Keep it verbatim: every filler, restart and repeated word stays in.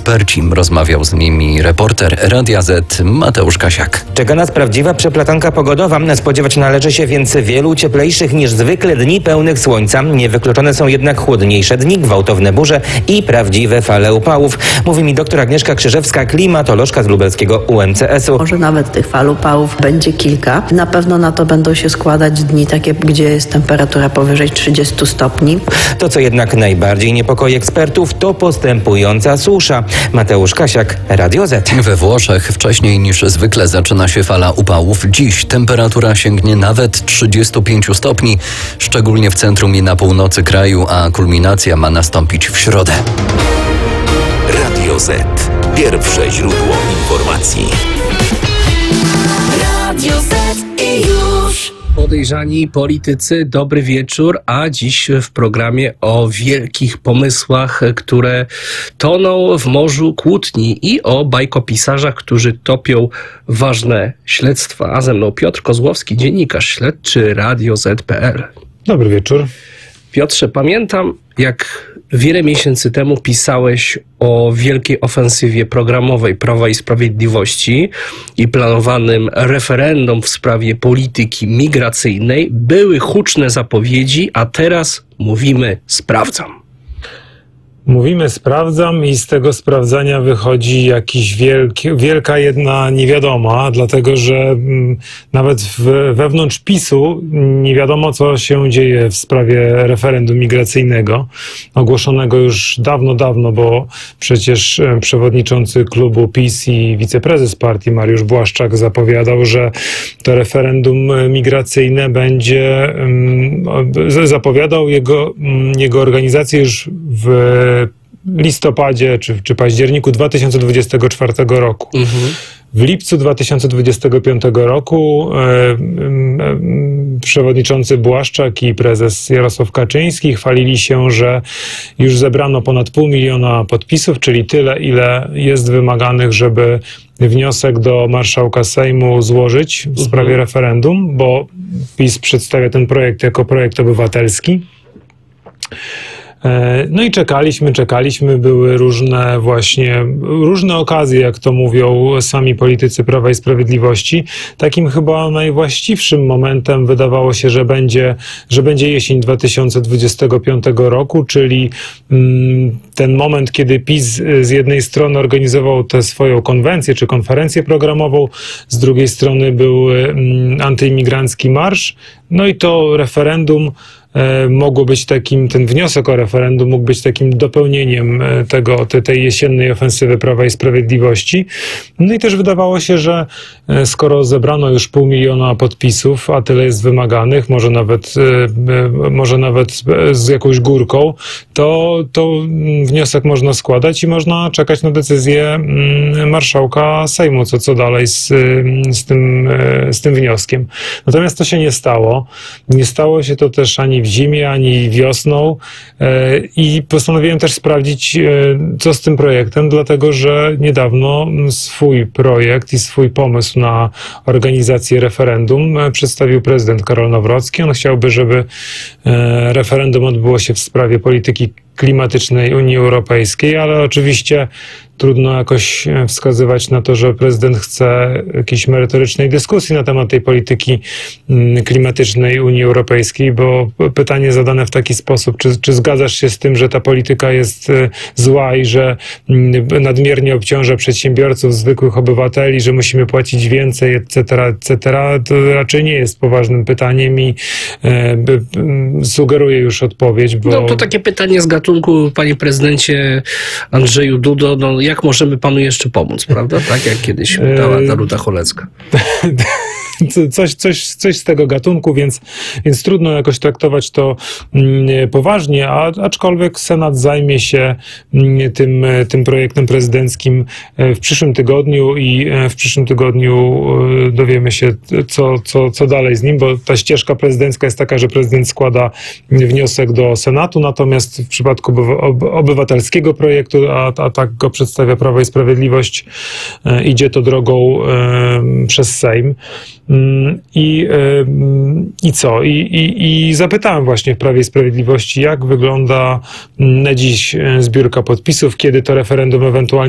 eksperci. Rozmawiał z nimi reporter Radia Z Mateusz Kasiak. Czeka nas prawdziwa przeplatanka pogodowa. Spodziewać należy się więc wielu cieplejszych niż zwykle dni pełnych słońca. Niewykluczone są jednak chłodniejsze dni, gwałtowne burze i prawdziwe fale upałów. Mówi mi doktor Agnieszka Krzyżewska, klimatolożka z lubelskiego U M C S u. Może nawet tych fal upałów będzie kilka. Na pewno na to będą się składać dni takie, gdzie jest temperatura powyżej trzydziestu stopni. To, co jednak najbardziej niepokoi ekspertów, to postępująca susza. Mateusz Kasiak, Radio Z. We Włoszech wcześniej niż zwykle zaczyna się fala upałów. Dziś temperatura sięgnie nawet trzydziestu pięciu stopni, szczególnie w centrum i na północy kraju, a kulminacja ma nastąpić w środę. Radio Z. Pierwsze źródło informacji. Radio Z i już. Podejrzani politycy, dobry wieczór, a dziś w programie o wielkich pomysłach, które toną w morzu kłótni i o bajkopisarzach, którzy topią ważne śledztwa. A ze mną Piotr Kozłowski, dziennikarz śledczy Radio Z kropka P L. Dobry wieczór. Piotrze, pamiętam, jak wiele miesięcy temu pisałeś o wielkiej ofensywie programowej Prawa i Sprawiedliwości i planowanym referendum w sprawie polityki migracyjnej. Były huczne zapowiedzi, a teraz mówimy sprawdzam. Mówimy sprawdzam i z tego sprawdzania wychodzi jakiś wielki, wielka jedna niewiadoma, dlatego że m, nawet w, wewnątrz PiS-u nie wiadomo, co się dzieje w sprawie referendum migracyjnego, ogłoszonego już dawno, dawno, bo przecież przewodniczący klubu PiS i wiceprezes partii Mariusz Błaszczak zapowiadał, że to referendum migracyjne będzie, m, zapowiadał jego, m, jego organizację już w listopadzie czy, czy październiku dwa tysiące dwudziestego czwartego roku. Mhm. W lipcu dwa tysiące dwudziestego piątego roku e, e, przewodniczący Błaszczak i prezes Jarosław Kaczyński chwalili się, że już zebrano ponad pół miliona podpisów, czyli tyle, ile jest wymaganych, żeby wniosek do marszałka Sejmu złożyć w sprawie mhm. referendum, bo PiS przedstawia ten projekt jako projekt obywatelski. No i czekaliśmy, czekaliśmy, były różne właśnie, różne okazje, jak to mówią sami politycy Prawa i Sprawiedliwości. Takim chyba najwłaściwszym momentem wydawało się, że będzie, że będzie jesień dwa tysiące dwudziestego piątego roku, czyli ten moment, kiedy PiS z jednej strony organizował tę swoją konwencję czy konferencję programową, z drugiej strony był antyimigrancki marsz, no i to referendum mogło być takim, ten wniosek o referendum mógł być takim dopełnieniem tego, tej jesiennej ofensywy Prawa i Sprawiedliwości. No i też wydawało się, że skoro zebrano już pół miliona podpisów, a tyle jest wymaganych, może nawet, może nawet z jakąś górką, to, to wniosek można składać i można czekać na decyzję marszałka Sejmu, co, co dalej z, z, tym, z tym wnioskiem. Natomiast to się nie stało. Nie stało się to też ani w zimie, ani wiosną i postanowiłem też sprawdzić, co z tym projektem, dlatego że niedawno swój projekt i swój pomysł na organizację referendum przedstawił prezydent Karol Nawrocki. On chciałby, żeby referendum odbyło się w sprawie polityki klimatycznej Unii Europejskiej, ale oczywiście trudno jakoś wskazywać na to, że prezydent chce jakiejś merytorycznej dyskusji na temat tej polityki klimatycznej Unii Europejskiej, bo pytanie zadane w taki sposób, czy, czy zgadzasz się z tym, że ta polityka jest zła i że nadmiernie obciąża przedsiębiorców, zwykłych obywateli, że musimy płacić więcej, et cetera, et cetera, to raczej nie jest poważnym pytaniem i e, sugeruję już odpowiedź, bo... No to takie pytanie z gatunku, panie prezydencie Andrzeju Dudo, no jak możemy panu jeszcze pomóc, prawda? Tak jak kiedyś dała Danuta Cholecka. Coś, coś, coś z tego gatunku, więc, więc trudno jakoś traktować to poważnie, a, aczkolwiek Senat zajmie się tym, tym projektem prezydenckim w przyszłym tygodniu i w przyszłym tygodniu dowiemy się, co, co, co dalej z nim, bo ta ścieżka prezydencka jest taka, że prezydent składa wniosek do Senatu, natomiast w przypadku obywatelskiego projektu, a, a tak go przedstawia Prawo i Sprawiedliwość, idzie to drogą przez Sejm. I, i co? I, i, I zapytałem właśnie w Prawie i Sprawiedliwości, jak wygląda na dziś zbiórka podpisów, kiedy to referendum ewentualnie